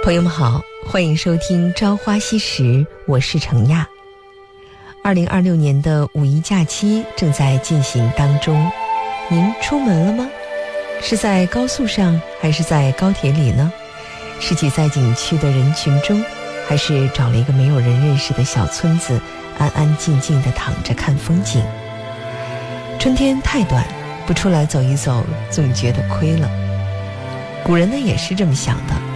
朋友们好，欢迎收听《朝花夕拾》，我是程亚。2026年的五一假期正在进行当中，您出门了吗？是在高速上，还是在高铁里呢？是挤在景区的人群中，还是找了一个没有人认识的小村子，安安静静地躺着看风景？春天太短，不出来走一走，总觉得亏了。古人呢也是这么想的。